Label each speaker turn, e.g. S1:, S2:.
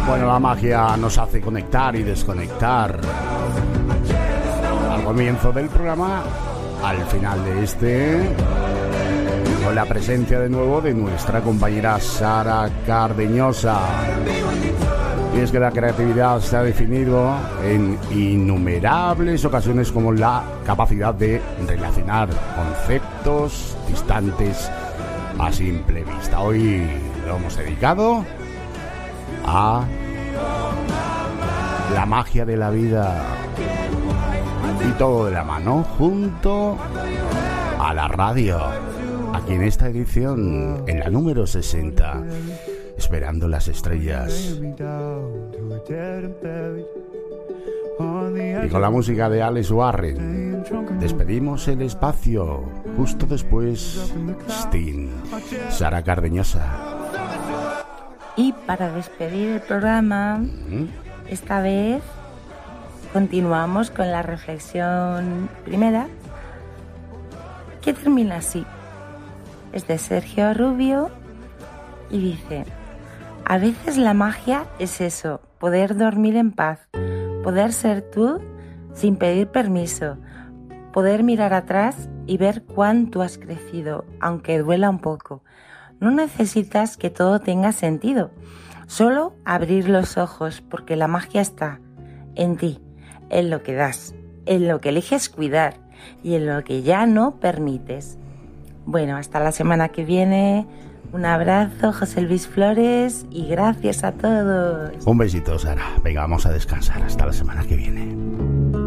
S1: Bueno, la magia nos hace conectar y desconectar. Al comienzo del programa, al final de este, con la presencia de nuevo de nuestra compañera Sara Cardeñosa. Y es que la creatividad se ha definido en innumerables ocasiones como la capacidad de relacionar conceptos distantes a simple vista. Hoy lo hemos dedicado a la magia de la vida y todo de la mano junto a la radio, aquí en esta edición, en la número 60, esperando las estrellas, y con la música de Alex Warren despedimos el espacio. Justo después, Sting, Sara Cardeñosa.
S2: Y para despedir el programa, esta vez continuamos con la reflexión primera, que termina así. Es de Sergio Rubio y dice: a veces la magia es eso, poder dormir en paz, poder ser tú sin pedir permiso, poder mirar atrás y ver cuánto has crecido, aunque duela un poco. No necesitas que todo tenga sentido, solo abrir los ojos, porque la magia está en ti, en lo que das, en lo que eliges cuidar y en lo que ya no permites. Bueno, hasta la semana que viene. Un abrazo, José Luis Flores, y gracias a todos.
S1: Un besito, Sara. Venga, vamos a descansar. Hasta la semana que viene.